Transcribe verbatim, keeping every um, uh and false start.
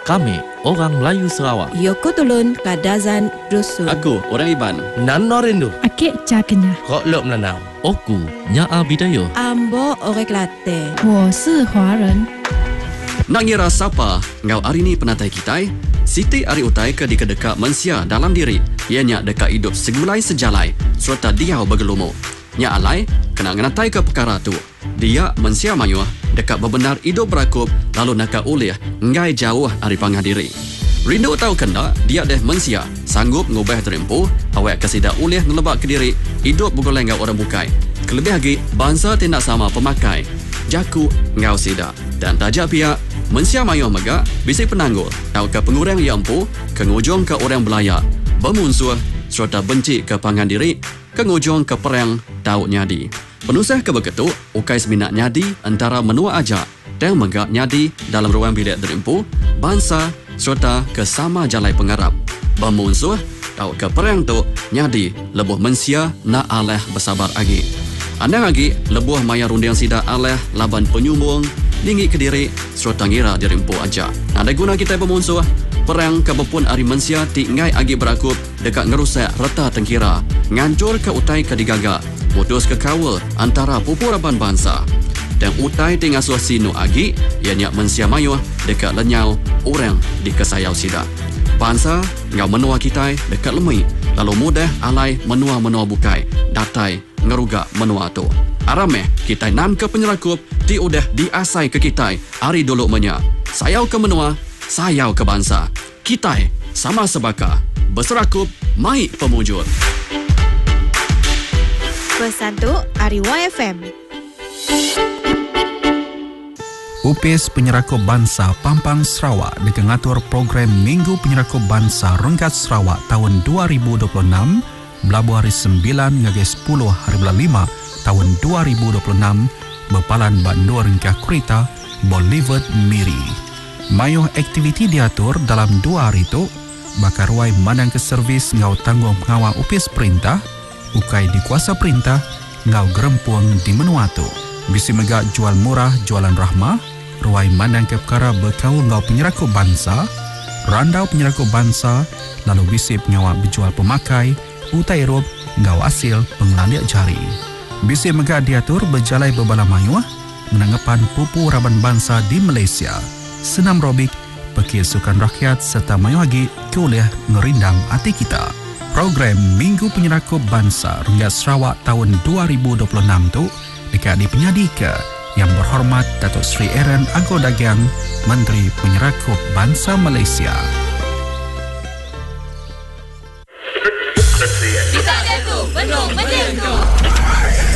Kami, orang Melayu Sarawak. Yoko Tulun Kadazan Dusun. Aku, orang Iban. Nan Norindu. Akik Cakenya. Kok Lok Melanau. Oku, Nyaa Bidayo. Ambo Orang Kelantan. 我是华人。 Nak ngira siapa ngau hari ni penatai kita? Siti ari utai ke dika-deka mensia dalam diri. Ianya deka hidup segulai sejalai serta dia bergelumu. Nya alai kena ngenatai ke perkara tu. Dia mensia mayuah dekat bebenar hidup berakup lalu nak ulih ngai jauh dari pangah diri. Rindu tahu kena dia deh mensia sanggup ngubah terempuh awak kesida ulih ngelebak ke diri hidup bergoleng ngau orang bukai. Kelebih lagi bangsa tindak sama pemakai. Jaku ngau sida dan tajak pihak mensia mayuh mega bisi penanggul tahu ke pengurang yang empu ke ngujung ke orang belayak bermunsuh serta benci ke pangan diri ke ngujung ke perang tahu nyadi. Penusah ke begitu, ukai seminat nyadi antara menua aja dan megak nyadi dalam ruang bilik terimpu, bangsa serta ke sama jalai pengarap. Bermunsuh, tahu ke perang tu nyadi lebuh mensia na aleh bersabar agi. Andang lagi lebuh maya rundiang sida aleh laban penyumbung, tinggi ke diri serta ngira dirimpu aja. Ada guna kita bermunsuh, perang kebepun ari mensia ti ngai agi berakup dekat ngerusak reta tengkira, ngancur ke utai ke digagak. Putus ke kawal antara pupuraban bangsa. Dan utai tingasuh sinu agi, ianya mensia mayuh dekat lenyau orang di kesayau sida. Bangsa ngau menua kita dekat lemui, lalu mudah alai menua-menua bukai, datai ngerugak menua tu. Arameh kita nan ke penyerakup, ti udah diasai ke kita, hari dulu menya. Sayau ke menua, sayau ke bangsa. Kita sama sebaka, berserakup, mai pemujur. Pesantu Ariwa F M. U P S Penyerakup Bangsa Pampang Sarawak dengan ngatur program Minggu Penyerakup Bangsa Renggat Sarawak tahun dua ribu dua puluh enam Melabu hari sembilan hingga sepuluh hari bulan lima tahun dua ribu dua puluh enam berpalan Bandur hingga Kurita Bolivar Miri. Mayuh aktiviti diatur dalam dua hari itu bakar ruai mandang ke servis ngau tanggung pengawal U P S Perintah ukai di kuasa perintah ngau gerempuang di menua tu. Bisi megak jual murah jualan rahmah, ruai mandang ke perkara berkaul ngau penyerakup bangsa, randau penyerakup bangsa, lalu bisi pengawal berjual pemakai, utai rob ngau hasil pengelaliak jari. Bisi megak diatur berjalai berbala mayuah, menanggapan pupu raban bangsa di Malaysia, senam robik, pekir sukan rakyat serta mayuh lagi kuliah ngerindang hati kita. Program Minggu Penyerakup Bangsa Renggat Sarawak tahun dua ribu dua puluh enam tu dekat di penyadika Yang Berhormat Datuk Seri Aaron Agor Dagang, Menteri Penyerakup Bangsa Malaysia. Kita jatuh, penuh menyentuh.